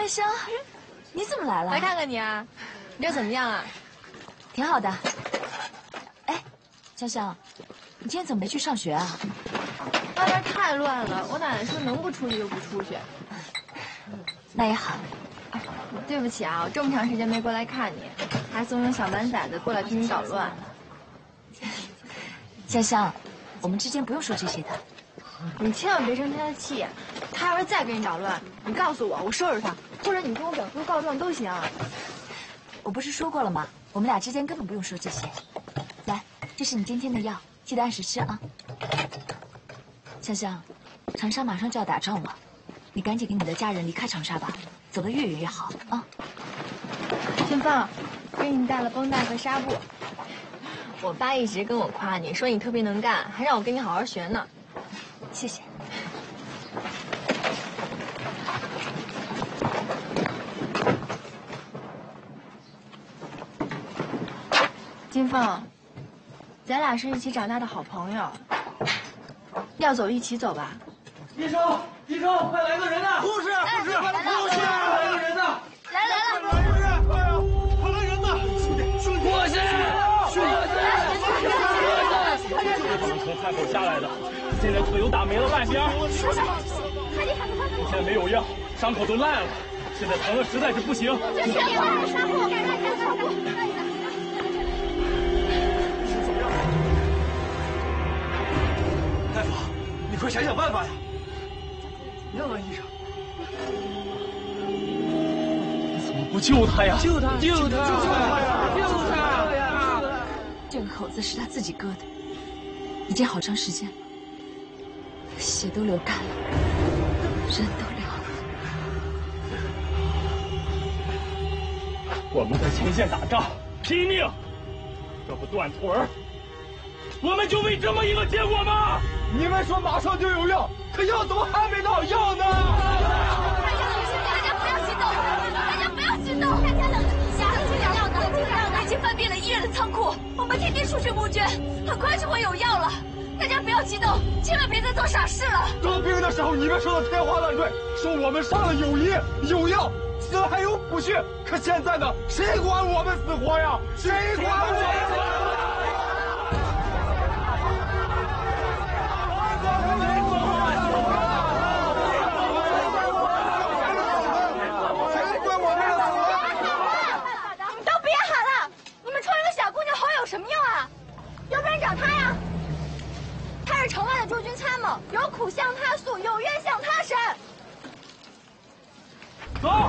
开香，你怎么来了？ 来看看你啊，你这怎么样啊？ 挺好的。哎，香香，你今天怎么没去上学啊？ 外边太乱了，我奶奶说能不出去就不出去。 那也好。 对不起啊，我这么长时间没过来看你，还怂恿小满崽子过来替你捣乱。 香香，我们之间不用说这些的。 你千万别生他的气，他要是再跟你捣乱，你告诉我，我收拾他，或者你跟我表叔告状都行。 我不是说过了吗？我们俩之间根本不用说这些。来，这是你今天的药，记得按时吃啊。香香，长沙马上就要打仗了，你赶紧跟你的家人离开长沙吧，走得越远越好啊。 春芳，给你带了绷带和纱布。我爸一直跟我夸你，说你特别能干，还让我跟你好好学呢。 谢谢。 金凤，咱俩是一起长大的好朋友，要走一起走吧。 医生，医生，快来个人呐！护士，护士，快来个人呐！ 来了！ 快来人！快啊！快来人呐！兄弟，过去！ 从汉口下来的，现在腿都打没了半边。现在没有药，伤口都烂了，现在疼的实在是不行。 大夫，你快想想办法呀！让医生， 你怎么不救他呀？ 救他！救他！ 这个口子是他自己割的，已经好长时间了，血都流干了，人都凉了。 我们在前线打仗，拼命，要不断腿儿，我们就为这么一个结果吗？ 你们说马上就有药，可药怎么还没到药呢？ 大家不要激动，大家不要激动，大家冷静一下，药呢已经翻遍了医院的仓库，我们天天出去募捐，很快就会有药了。大家不要激动，千万别再做傻事了。 当兵的时候你们说的天花乱坠，说我们上了有医有药，死了还有补血，可现在呢，谁管我们死活呀？谁管我们？ 什么用啊？要不然找他呀！他是城外的驻军参谋，有苦向他诉，有冤向他伸。 走。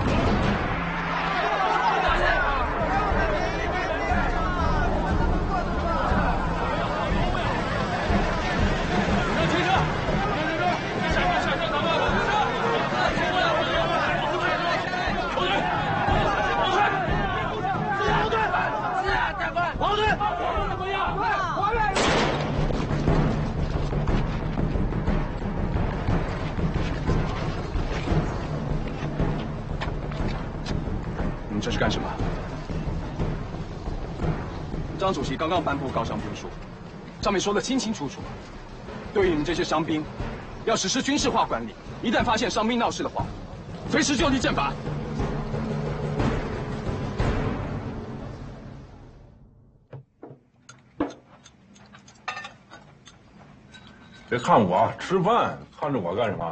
你这是干什么？张主席刚刚颁布高伤兵书，上面说得清清楚楚，对于你们这些伤兵，要实施军事化管理，一旦发现伤兵闹事的话，随时就地正法。 别看我吃饭，看着我干什么？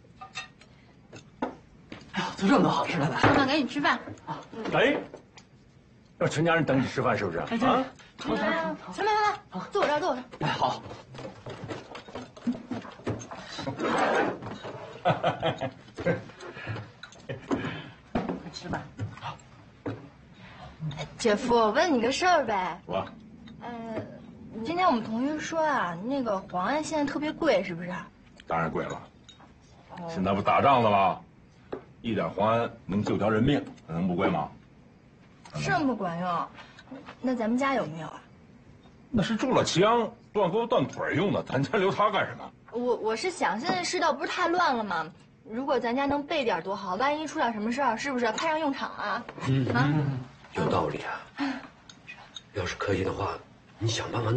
哎呀，做这么多好吃的呢！ 妈妈，赶紧吃饭。 哎，让全家人等你吃饭是不是？啊？ 来，坐我这儿，坐我这儿。 哎，好。 快吃吧。姐夫，我问你个事儿呗。 我。 今天我们同学说啊，那个黄安现在特别贵，是不是？ 当然贵了。现在不打仗了吗？一点黄安能救条人命，能不贵吗？ 这么管用？那咱们家有没有啊？ 那是中了枪、断胳膊断腿用的，咱家留它干什么？ 我是想，现在世道不是太乱了吗？如果咱家能备点多好，万一出点什么事儿，是不是派上用场啊？ 有道理啊。要是可以的话，你想办法